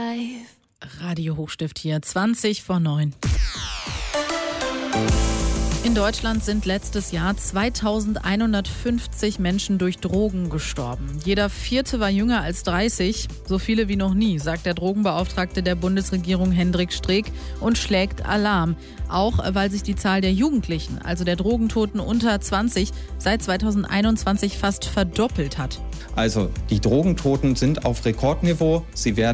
Radio Hochstift hier, 20 vor 9. In Deutschland sind letztes Jahr 2150 Menschen durch Drogen gestorben. Jeder vierte war jünger als 30, so viele wie noch nie, sagt der Drogenbeauftragte der Bundesregierung Hendrik Streeck und schlägt Alarm. Auch weil sich die Zahl der Jugendlichen, also der Drogentoten unter 20, seit 2021 fast verdoppelt hat. Also die Drogentoten sind auf Rekordniveau. Sie werden